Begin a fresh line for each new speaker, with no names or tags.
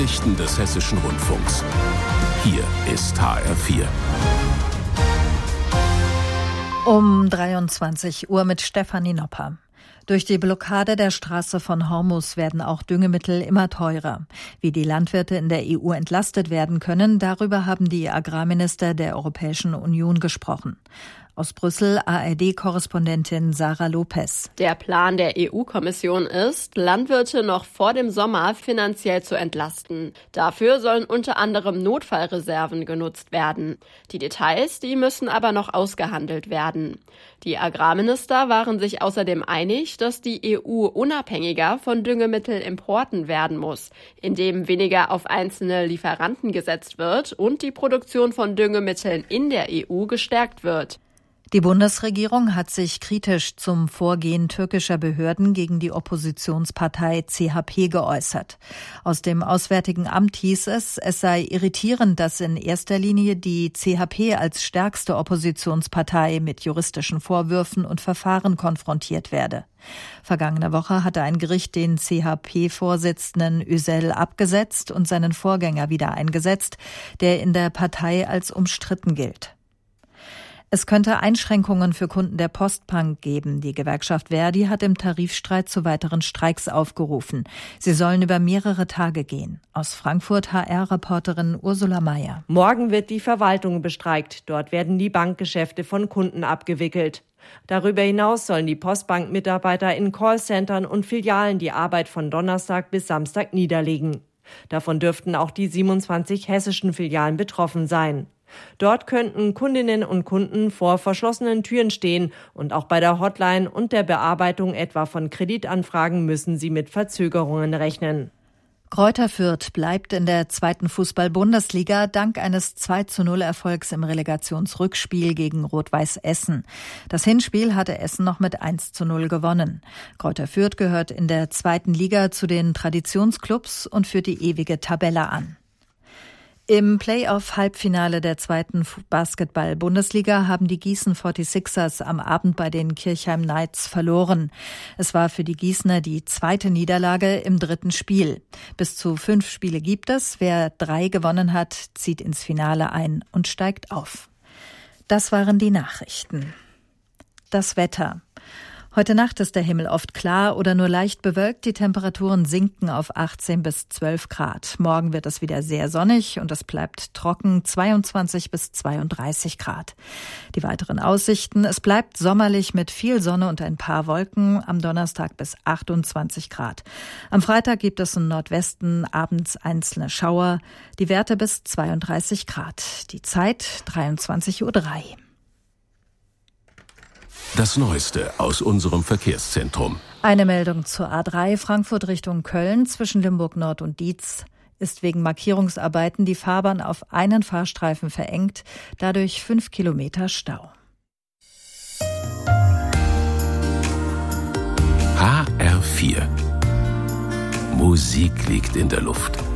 Nachrichten des Hessischen Rundfunks. Hier ist HR4.
Um 23 Uhr mit Stefanie Nopper. Durch die Blockade der Straße von Hormuz werden auch Düngemittel immer teurer. Wie die Landwirte in der EU entlastet werden können, darüber haben die Agrarminister der Europäischen Union gesprochen. Aus Brüssel ARD-Korrespondentin Sarah Lopez.
Der Plan der EU-Kommission ist, Landwirte noch vor dem Sommer finanziell zu entlasten. Dafür sollen unter anderem Notfallreserven genutzt werden. Die Details, die müssen aber noch ausgehandelt werden. Die Agrarminister waren sich außerdem einig, dass die EU unabhängiger von Düngemittelimporten werden muss, indem weniger auf einzelne Lieferanten gesetzt wird und die Produktion von Düngemitteln in der EU gestärkt wird.
Die Bundesregierung hat sich kritisch zum Vorgehen türkischer Behörden gegen die Oppositionspartei CHP geäußert. Aus dem Auswärtigen Amt hieß es sei irritierend, dass in erster Linie die CHP als stärkste Oppositionspartei mit juristischen Vorwürfen und Verfahren konfrontiert werde. Vergangene Woche hatte ein Gericht den CHP-Vorsitzenden Yücel abgesetzt und seinen Vorgänger wieder eingesetzt, der in der Partei als umstritten gilt. Es könnte Einschränkungen für Kunden der Postbank geben. Die Gewerkschaft ver.di hat im Tarifstreit zu weiteren Streiks aufgerufen. Sie sollen über mehrere Tage gehen. Aus Frankfurt HR-Reporterin Ursula Mayer.
Morgen wird die Verwaltung bestreikt. Dort werden die Bankgeschäfte von Kunden abgewickelt. Darüber hinaus sollen die Postbank-Mitarbeiter in Callcentern und Filialen die Arbeit von Donnerstag bis Samstag niederlegen. Davon dürften auch die 27 hessischen Filialen betroffen sein. Dort könnten Kundinnen und Kunden vor verschlossenen Türen stehen und auch bei der Hotline und der Bearbeitung etwa von Kreditanfragen müssen sie mit Verzögerungen rechnen.
Greuther Fürth bleibt in der zweiten Fußball-Bundesliga dank eines 2:0-Erfolgs im Relegationsrückspiel gegen Rot-Weiß Essen. Das Hinspiel hatte Essen noch mit 1:0 gewonnen. Greuther Fürth gehört in der zweiten Liga zu den Traditionsclubs und führt die ewige Tabelle an. Im Playoff-Halbfinale der zweiten Basketball-Bundesliga haben die Gießen 46ers am Abend bei den Kirchheim Knights verloren. Es war für die Gießener die zweite Niederlage im dritten Spiel. Bis zu 5 Spiele gibt es. Wer 3 gewonnen hat, zieht ins Finale ein und steigt auf. Das waren die Nachrichten. Das Wetter. Heute Nacht ist der Himmel oft klar oder nur leicht bewölkt. Die Temperaturen sinken auf 18 bis 12 Grad. Morgen wird es wieder sehr sonnig und es bleibt trocken, 22 bis 32 Grad. Die weiteren Aussichten: Es bleibt sommerlich mit viel Sonne und ein paar Wolken, am Donnerstag bis 28 Grad. Am Freitag gibt es im Nordwesten abends einzelne Schauer, die Werte bis 32 Grad. Die Zeit 23:03 Uhr.
Das Neueste aus unserem Verkehrszentrum.
Eine Meldung zur A3 Frankfurt Richtung Köln zwischen Limburg Nord und Dietz ist wegen Markierungsarbeiten die Fahrbahn auf einen Fahrstreifen verengt, dadurch 5 Kilometer Stau.
HR4. Musik liegt in der Luft.